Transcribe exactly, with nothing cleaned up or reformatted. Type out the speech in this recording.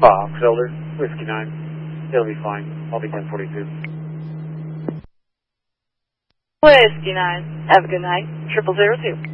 Box Elder, Whiskey nine. It'll be fine. I'll be ten forty-two. Whiskey nine. Have a good night. Triple zero two.